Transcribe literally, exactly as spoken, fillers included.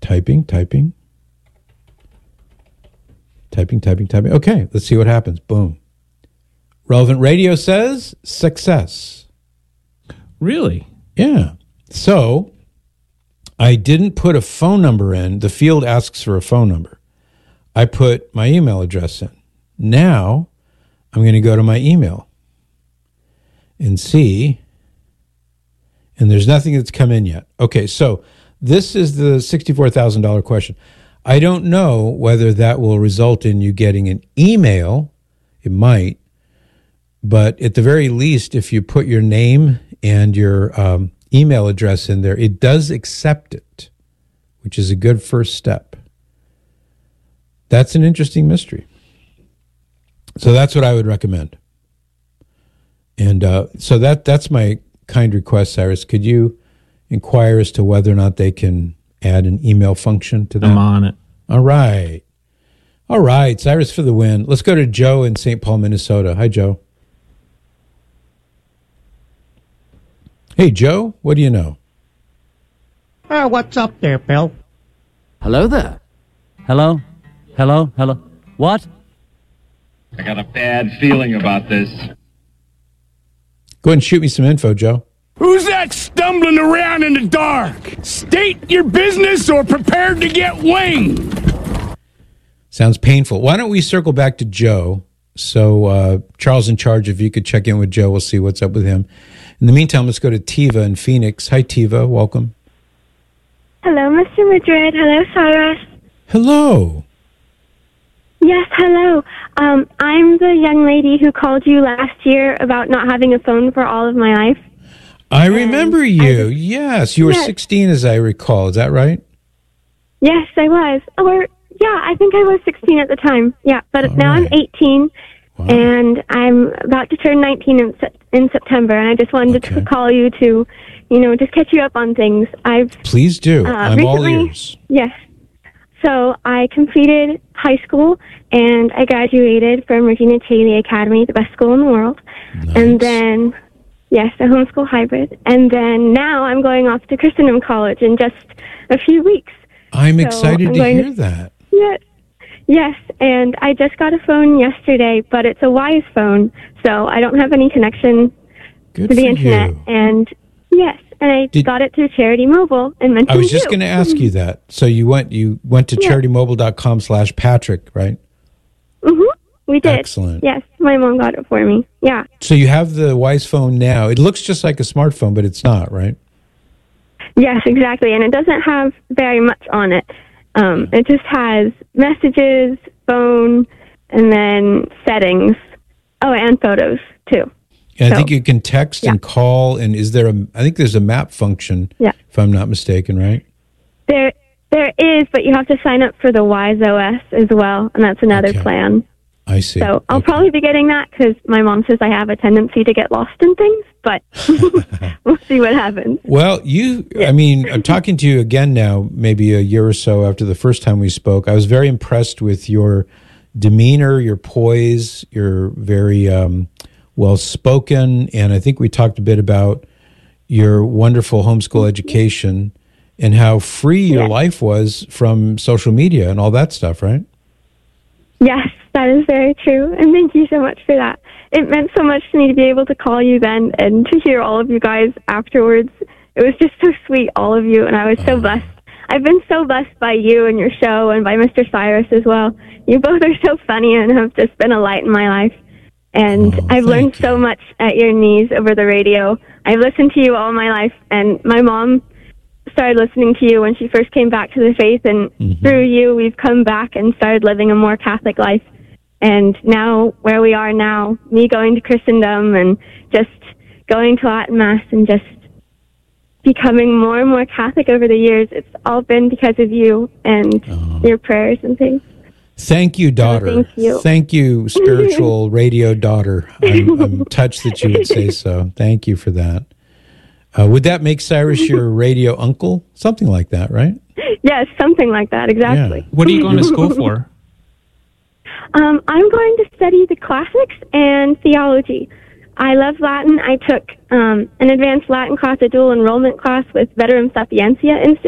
Typing, typing. Typing, typing, typing. Okay, let's see what happens. Boom. Relevant Radio says success. Really? Yeah. So I didn't put a phone number in. The field asks for a phone number. I put my email address in. Now I'm going to go to my email and see. And there's nothing that's come in yet. Okay, so this is the sixty-four thousand dollars question. I don't know whether that will result in you getting an email. It might. But at the very least, if you put your name and your um, email address in there, it does accept it, which is a good first step. That's an interesting mystery. So that's what I would recommend. And uh, so that that's my kind request, Cyrus. Could you inquire as to whether or not they can add an email function to that? I'm on it. All right. All right, Cyrus for the win. Let's go to Joe in Saint Paul, Minnesota. Hi, Joe. Hey, Joe, what do you know? Uh, what's up there, Bill? Hello there. Hello? Hello? Hello? What? I got a bad feeling about this. Go ahead and shoot me some info, Joe. Who's that stumbling around in the dark? State your business or prepare to get winged. Sounds painful. Why don't we circle back to Joe? So uh, Charles in charge, if you could check in with Joe, we'll see what's up with him. In the meantime, let's go to Tiva in Phoenix. Hi, Tiva. Welcome. Hello, Mister Madrid. Hello, Cyrus. Hello. Yes, hello. Um, I'm the young lady who called you last year about not having a phone for all of my life. I remember you. I just, yes, you were yes. sixteen, as I recall. Is that right? Yes, I was. Or yeah, I think I was sixteen at the time. Yeah, but all now right. I'm eighteen, wow. And I'm about to turn nineteen in, in September. And I just wanted okay. to call you to, you know, just catch you up on things. I've please do. Uh, I'm recently, all ears. Yes. So I completed high school and I graduated from Regina Chaley Academy, the best school in the world. Nice. And then, yes, a homeschool hybrid. And then now I'm going off to Christendom College in just a few weeks. I'm so excited I'm to hear to, that. Yes. Yes, and I just got a phone yesterday, but it's a Wise phone, so I don't have any connection Good to the for internet. You. And yes, and I Did, got it through Charity Mobile and mentioned I was just you. going to ask you that. So you went you went to yeah. charitymobile.com slash Patrick, right? Mm-hmm. We did. Excellent. Yes, my mom got it for me. Yeah. So you have the Wise phone now. It looks just like a smartphone, but it's not, right? Yes, exactly. And it doesn't have very much on it. Um, it just has messages, phone, and then settings. Oh, and photos, too. Yeah, so, I think you can text yeah. and call, and is there a, I think there's a map function, yeah. if I'm not mistaken, right? There, There is, but you have to sign up for the Wise O S as well, and that's another okay. plan. I see. So I'll okay. probably be getting that because my mom says I have a tendency to get lost in things, but we'll see what happens. Well, you, yeah. I mean, I'm talking to you again now, maybe a year or so after the first time we spoke. I was very impressed with your demeanor, your poise, you're very um, well-spoken, and I think we talked a bit about your wonderful homeschool education and how free your yeah. life was from social media and all that stuff, right? Yes, that is very true, and thank you so much for that. It meant so much to me to be able to call you then and to hear all of you guys afterwards. It was just so sweet, all of you, and I was so oh. blessed. I've been so blessed by you and your show and by Mister Cyrus as well. You both are so funny and have just been a light in my life. And oh, I've learned you. so much at your knees over the radio. I've listened to you all my life, and my mom started listening to you when she first came back to the faith, and mm-hmm. through you, we've come back and started living a more Catholic life. And now, where we are now, me going to Christendom and just going to Latin Mass and just becoming more and more Catholic over the years, it's all been because of you and oh. your prayers and things. Thank you, daughter. So thank you. Thank you, spiritual radio daughter. I'm, I'm touched that you would say so. Thank you for that. Uh, would that make Cyrus your radio uncle? Something like that, right? Yes, something like that, exactly. Yeah. What are you going to school for? Um, I'm going to study the classics and theology. I love Latin. I took um, an advanced Latin class, a dual enrollment class with Veterum Sapientia Institute.